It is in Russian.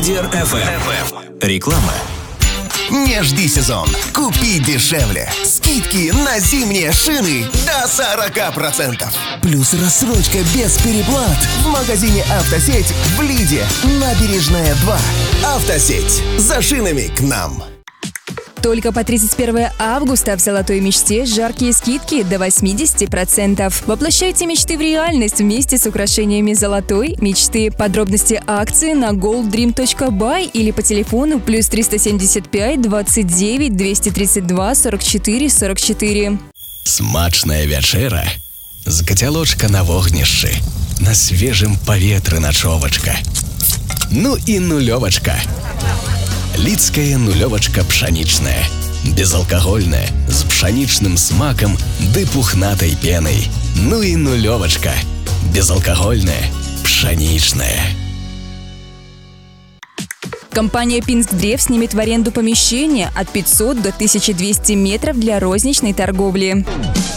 Лидер FM. Реклама. Не жди сезон. Купи дешевле. Скидки на зимние шины до 40%. Плюс рассрочка без переплат в магазине «Автосеть» в Лиде. Набережная 2. «Автосеть». За шинами к нам. Только по 31 августа в «Золотой мечте» жаркие скидки до 80%. Воплощайте мечты в реальность вместе с украшениями «Золотой мечты». Подробности акции на golddream.by или по телефону плюс 375 29 232 44 44. Смачная вечера з кацялочка на вогнішчы, на свежым паветры начовачка. Ну и нулевочка. Лидская нулевочка пшеничная, безалкогольная, с пшеничным смаком да пухнатой пеной. Ну и нулевочка, безалкогольная, пшеничная. Компания «Пинскдрев» снимет в аренду помещение от 500 до 1200 метров для розничной торговли.